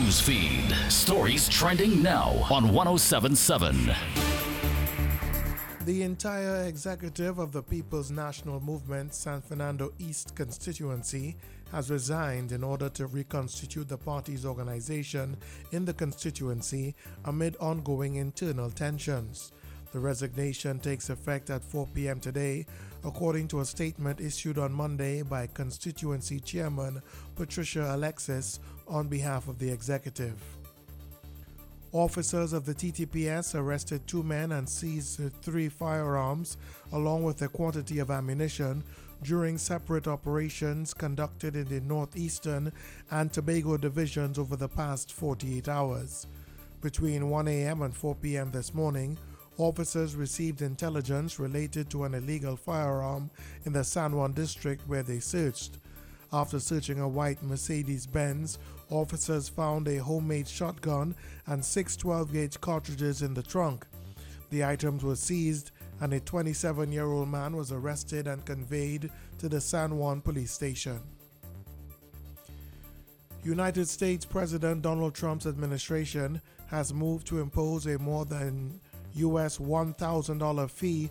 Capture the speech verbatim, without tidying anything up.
news feed. Stories trending now on one oh seven point seven. The entire executive of the People's National Movement San Fernando East constituency has resigned in order to reconstitute the party's organization in the constituency amid ongoing internal tensions. The resignation takes effect at four p.m. today, according to a statement issued on Monday by constituency chairman Patricia Alexis on behalf of the executive. Officers of the T T P S arrested two men and seized three firearms along with a quantity of ammunition during separate operations conducted in the Northeastern and Tobago divisions over the past forty-eight hours. Between one a.m. and four p.m. this morning, officers received intelligence related to an illegal firearm in the San Juan district where they searched. After searching a white Mercedes-Benz, officers found a homemade shotgun and six twelve-gauge cartridges in the trunk. The items were seized and a twenty-seven-year-old man was arrested and conveyed to the San Juan police station. United States President Donald Trump's administration has moved to impose a more than U S one thousand dollars fee